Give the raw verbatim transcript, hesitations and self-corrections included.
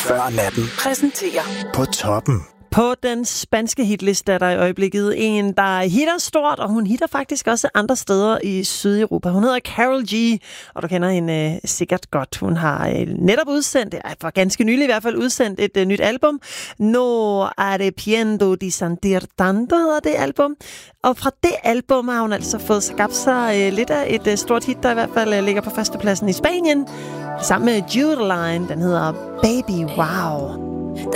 før natten præsenterer På toppen. På den spanske hitliste er der i øjeblikket en, der hitter stort, og hun hitter faktisk også andre steder i Sydeuropa. Hun hedder Karol G, og du kender hende øh, sikkert godt. Hun har øh, netop udsendt, øh, for ganske nylig i hvert fald, udsendt et øh, nyt album. No arrepiento de sentir tanto hedder det album. Og fra det album har hun altså fået skabt sig øh, lidt af et øh, stort hit, der i hvert fald øh, ligger på førstepladsen i Spanien. Sammen med Judeline, den hedder Baby Wow.